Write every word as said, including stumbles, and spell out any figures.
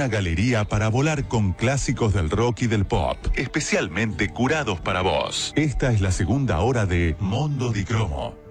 una galería para volar con clásicos del rock y del pop, especialmente curados para vos. Esta es la segunda hora de Mondo di Cromo.